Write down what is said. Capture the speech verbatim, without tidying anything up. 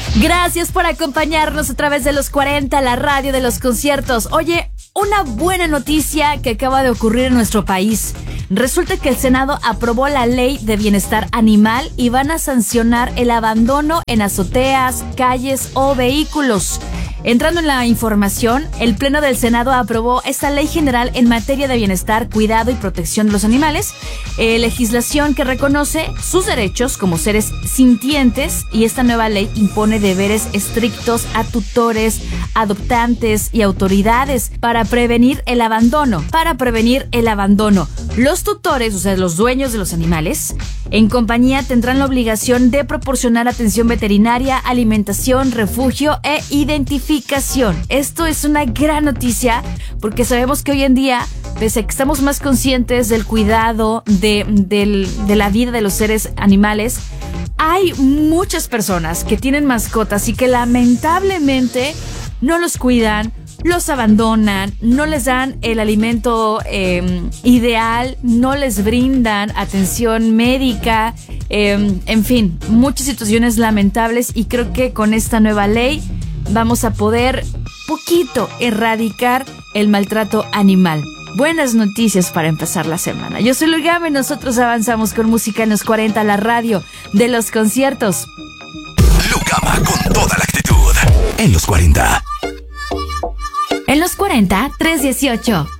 Gracias por acompañarnos a través de los cuarenta, la radio de los conciertos. Oye, una buena noticia que acaba de ocurrir en nuestro país. Resulta que el Senado aprobó la Ley de Bienestar Animal y van a sancionar el abandono en azoteas, calles o vehículos. Entrando en la información, el Pleno del Senado aprobó esta ley general en materia de bienestar, cuidado y protección de los animales, eh, legislación que reconoce sus derechos como seres sintientes, y esta nueva ley impone deberes estrictos a tutores, adoptantes y autoridades para prevenir el abandono, para prevenir el abandono. Los tutores, o sea, los dueños de los animales, en compañía tendrán la obligación de proporcionar atención veterinaria, alimentación, refugio e identificación. Esto es una gran noticia porque sabemos que hoy en día, pese a que estamos más conscientes del cuidado de, de, de la vida de los seres animales, hay muchas personas que tienen mascotas y que lamentablemente no los cuidan, los abandonan, no les dan el alimento eh, ideal, no les brindan atención médica, eh, en fin, muchas situaciones lamentables, y creo que con esta nueva ley vamos a poder poquito erradicar el maltrato animal. Buenas noticias para empezar la semana. Yo soy Lugame y nosotros avanzamos con música en los cuarenta, la radio de los conciertos. Lugama con toda la actitud en los cuarenta. En los cuarenta, trescientos dieciocho.